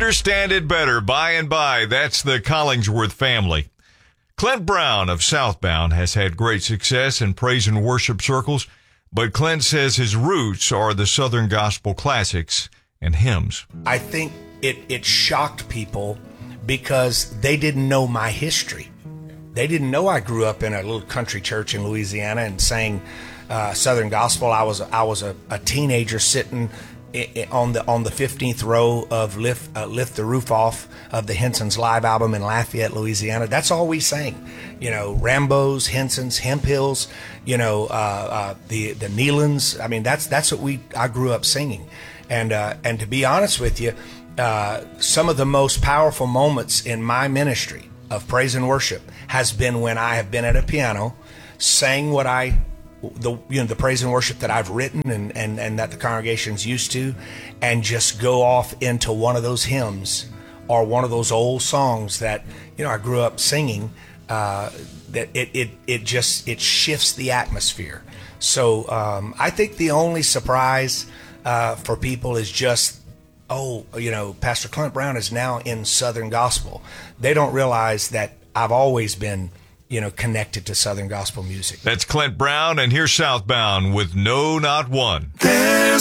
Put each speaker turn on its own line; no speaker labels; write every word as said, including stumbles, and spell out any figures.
understand it better by and by. That's the Collingsworth family. Clint Brown of Southbound has had great success in praise and worship circles, but Clint says his roots are the Southern gospel classics and hymns.
I think it, it shocked people because they didn't know my history. They didn't know I grew up in a little country church in Louisiana and sang uh, Southern gospel. I was I was a, a teenager sitting on the on the fifteenth row of Lift uh, Lift the Roof Off of the Henson's live album in Lafayette, Louisiana. That's all we sang, you know, Rambo's, Henson's, Hemp Hills, you know, uh, uh, the the Nealons. I mean, that's that's what we I grew up singing, and uh, and to be honest with you, uh, some of the most powerful moments in my ministry of praise and worship has been when I have been at a piano, sang what I. the you know the praise and worship that I've written and, and, and that the congregation's used to, and just go off into one of those hymns or one of those old songs that you know I grew up singing. Uh, that it, it it just it shifts the atmosphere. So um, I think the only surprise uh, for people is just, oh, you know, Pastor Clint Brown is now in Southern gospel. They don't realize that I've always been, you know, connected to Southern gospel music.
That's Clint Brown, and here's Southbound with No Not One.
There's